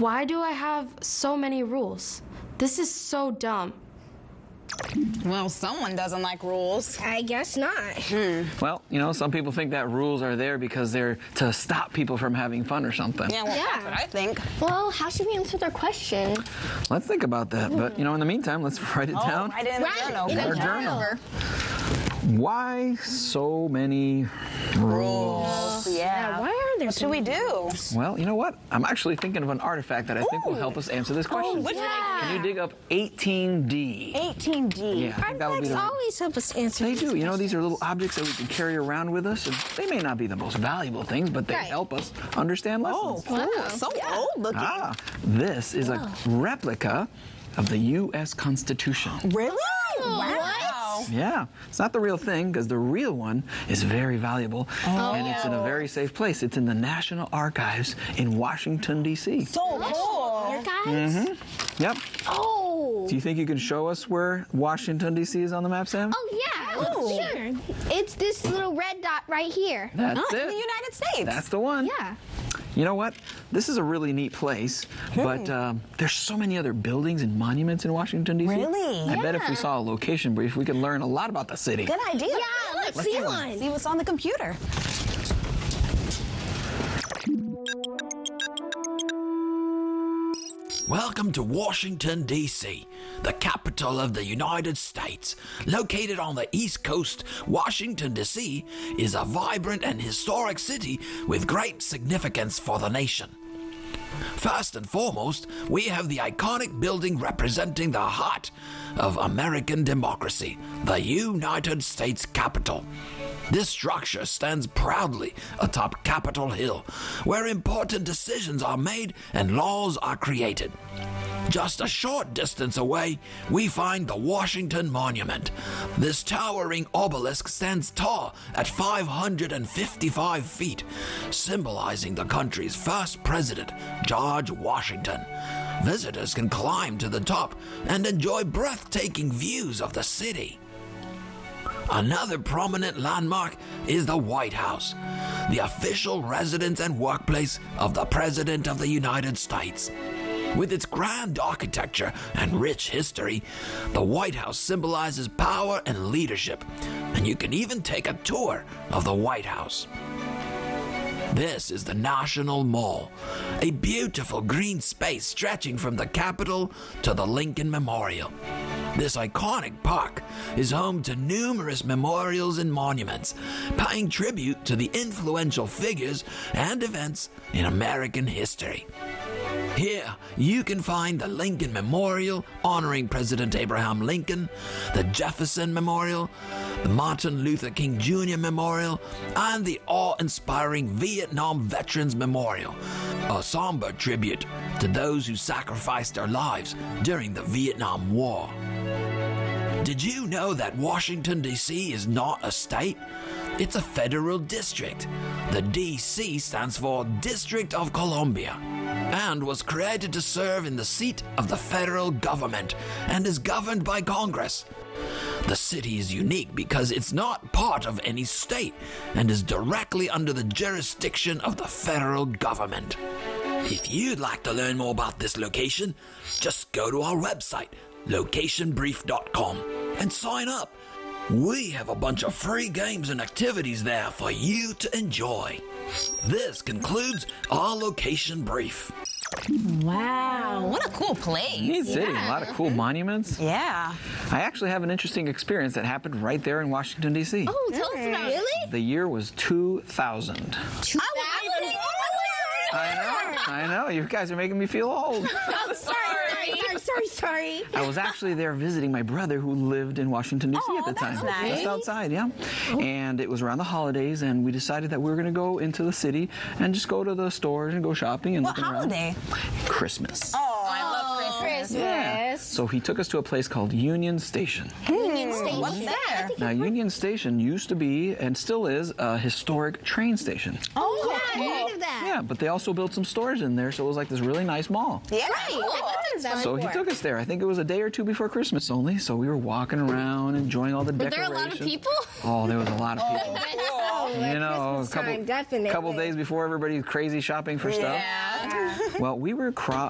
Why do I have so many rules? This is so dumb. Well, someone doesn't like rules. I guess not. Well, you know, some people think that rules are there because they're to stop people from having fun or something. Yeah, well, that's what I think. Well, how should we answer their question? Let's think about that. But, you know, in the meantime, let's write it down. Write it in the journal. in Our the journal. Why so many rules? Yeah. Why are there What should we do? Well, you know what? I'm actually thinking of an artifact that I think will help us answer this question. Which Can you dig up 18D? 18D. Yeah, I think that would be the always help us answer They do. You know, these are little objects that we can carry around with us. And they may not be the most valuable things, but they help us understand lessons. Oh, cool. So old looking. Ah, this is a replica of the U.S. Constitution. Really? Wow. Yeah, it's not the real thing because the real one is very valuable and it's in a very safe place. It's in the National Archives in Washington, D.C. So cool. Guys? Yep. Oh. Do you think you can show us where Washington, D.C. is on the map, Sam? Oh, yeah. Sure. It's this little red dot right here. That's In it. the United States. That's the one. Yeah. You know what? This is a really neat place, but there's so many other buildings and monuments in Washington, D.C. Really? I bet if we saw a location brief, we could learn a lot about the city. Good idea. Yeah, let's see one. See what's on the computer. Welcome to Washington, D.C., the capital of the United States. Located on the East Coast, Washington, D.C. is a vibrant and historic city with great significance for the nation. First and foremost, we have the iconic building representing the heart of American democracy, the United States Capitol. This structure stands proudly atop Capitol Hill, where important decisions are made and laws are created. Just a short distance away, we find the Washington Monument. This towering obelisk stands tall at 555 feet, symbolizing the country's first president, George Washington. Visitors can climb to the top and enjoy breathtaking views of the city. Another prominent landmark is the White House, the official residence and workplace of the President of the United States. With its grand architecture and rich history, the White House symbolizes power and leadership, and you can even take a tour of the White House. This is the National Mall, a beautiful green space stretching from the Capitol to the Lincoln Memorial. This iconic park is home to numerous memorials and monuments, paying tribute to the influential figures and events in American history. Here, you can find the Lincoln Memorial honoring President Abraham Lincoln, the Jefferson Memorial, the Martin Luther King Jr. Memorial, and the awe-inspiring Vietnam Veterans Memorial, a somber tribute to those who sacrificed their lives during the Vietnam War. Did you know that Washington, D.C. is not a state? It's a federal district. The D.C. stands for District of Columbia and was created to serve in the seat of the federal government and is governed by Congress. The city is unique because it's not part of any state and is directly under the jurisdiction of the federal government. If you'd like to learn more about this location, just go to our website, locationbrief.com, and sign up. We have a bunch of free games and activities there for you to enjoy. This concludes our location brief. Wow, what a cool place. Neat city, a lot of cool monuments. Yeah. I actually have an interesting experience that happened right there in Washington, D.C. Oh, tell us about it. Really? The year was 2000. I know, you guys are making me feel old. Oh, sorry. I was actually there visiting my brother who lived in Washington, D.C. at the time. that's nice. Just outside, yeah. And it was around the holidays, and we decided that we were going to go into the city and just go to the stores and go shopping and What looking around. holiday? Christmas. Oh, I love Christmas. Yeah. So he took us to a place called Union Station. Union Station. What's there? Now, Union Station used to be, and still is, a historic train station. Oh, yeah, I heard of that. Yeah, but they also built some stores in there, so it was like this really nice mall. Yeah. Right. I've done that So he before. took us there. I think it was a day or two before Christmas only. So we were walking around, enjoying all the Were there decorations. a lot of people? Oh, there was a lot of people. You know, Christmas time, definitely. couple days before everybody's crazy shopping for stuff. Yeah. Well, we were